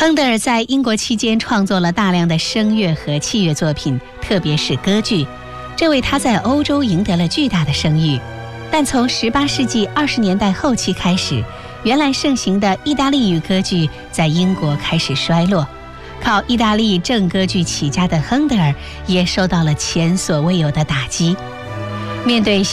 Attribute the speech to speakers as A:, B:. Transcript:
A: 亨德尔在英国期间创作了大量的声乐和器乐作品，特别是歌剧，这为他在欧洲赢得了巨大的声誉。但从18世纪20年代后期开始，原来盛行的意大利语歌剧在英国开始衰落，靠意大利正歌剧起家的亨德尔也受到了前所未有的打击。面对